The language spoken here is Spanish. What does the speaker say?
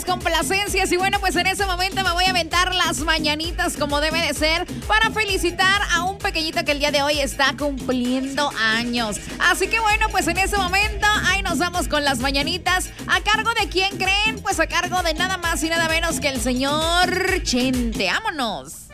complacencias. Y bueno, pues en ese momento me voy a aventar las mañanitas como debe de ser para felicitar a un pequeñito que el día de hoy está cumpliendo años. Así que bueno, pues en ese momento ahí nos vamos con las mañanitas. ¿A cargo de quién creen? Pues a cargo de nada más y nada menos que el señor Chente. ¡Vámonos!